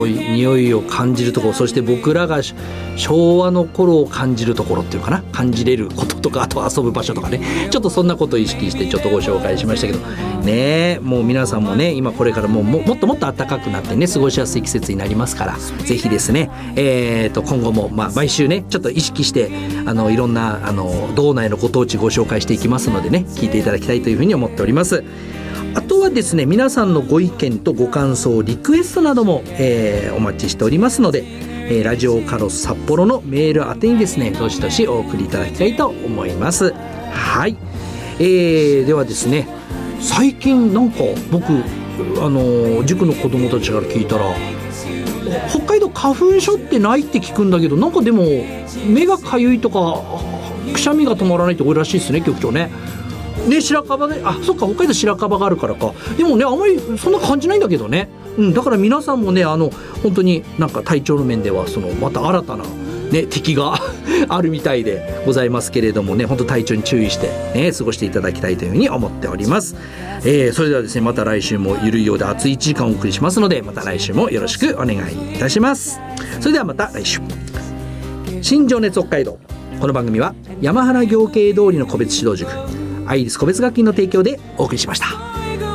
匂いを感じるところ、そして僕らが昭和の頃を感じるところっていうかな、感じれることとか、あと遊ぶ場所とかね、ちょっとそんなことを意識してちょっとご紹介しましたけどね。もう皆さんもね、今これからもっともっと暖かくなってね、過ごしやすい季節になりますから、ぜひですね、今後も毎週ね、ちょっと意識していろんな道内のご当地ご紹介していきますのでね、聞いていただきたいというふうに思っております。あとはですね、皆さんのご意見とご感想、リクエストなども、お待ちしておりますので、ラジオカロス札幌のメール宛てにですね、どしどしお送りいただきたいと思います。はい、ではですね、最近なんか僕塾の子供たちから聞いたら、北海道花粉症ってないって聞くんだけど、なんかでも目がかゆいとかくしゃみが止まらないって多いらしいですね、局長ね。ね、白樺で、そっか、北海道白樺があるからか。でもね、あんまりそんな感じないんだけどね。だから皆さんもね、本当になんか体調の面ではまた新たなね、敵があるみたいでございますけれどもね、本当体調に注意してね、過ごしていただきたいというふうに思っております。それではですね、また来週もゆるいようで熱い1時間お送りしますので、また来週もよろしくお願いいたします。それではまた来週。新情熱北海道。この番組は山原行慶通りの個別指導塾アイリス個別学院の提供でお送りしました。